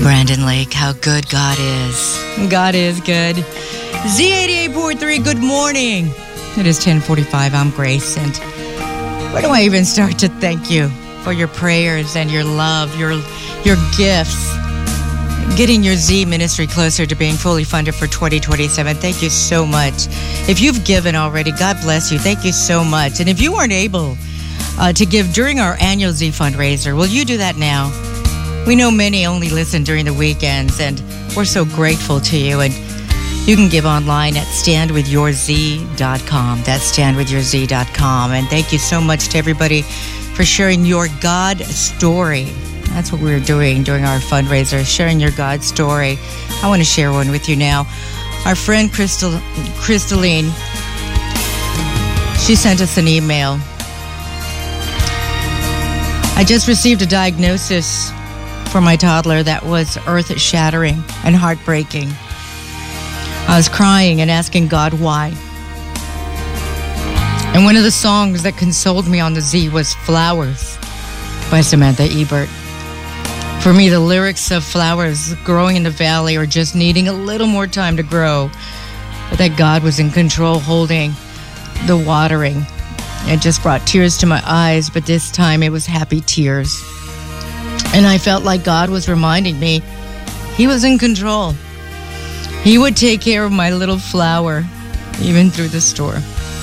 Brandon Lake, how good God is. God is good. Z88.3, good morning. It is 10:45. I'm Grace, and where do I even start to thank you for your prayers and your love, your gifts, getting your Z ministry closer to being fully funded for 2027. Thank you so much. If you've given already, God bless you. Thank you so much. And if you weren't able to give during our annual Z fundraiser, will you do that now? We know many only listen during the weekends, and we're so grateful to you. And you can give online at standwithyourz.com. That's standwithyourz.com. And thank you so much to everybody for sharing your God story. That's what we're doing during our fundraiser, sharing your God story. I want to share one with you now. Our friend Crystalline, she sent us an email. I just received a diagnosis for my toddler that was earth-shattering and heartbreaking. I was crying and asking God why. And one of the songs that consoled me on the Z was Flowers by Samantha Ebert. For me, the lyrics of flowers growing in the valley or just needing a little more time to grow, but that God was in control, holding the watering. It just brought tears to my eyes, but this time it was happy tears. And I felt like God was reminding me He was in control. He would take care of my little flower, even through the storm.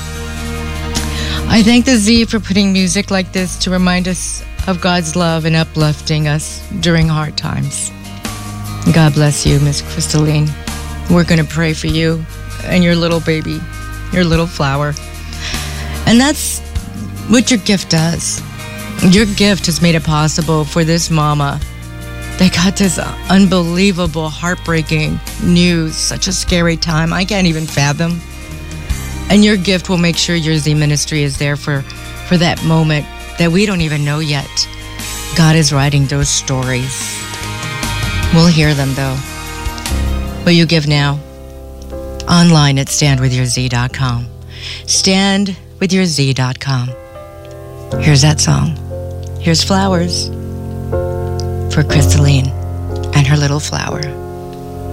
I thank the Z for putting music like this to remind us of God's love and uplifting us during hard times. God bless you, Miss Crystalline. We're going to pray for you and your little baby, your little flower. And that's what your gift does. Your gift has made it possible for this mama that got this unbelievable, heartbreaking news, such a scary time. I can't even fathom. And your gift will make sure your Z ministry is there for that moment that we don't even know yet. God is writing those stories. We'll hear them, though. Will you give now? Online at standwithyourz.com. Standwithyourz.com. Here's that song. Here's Flowers for Crystalline and her little flower.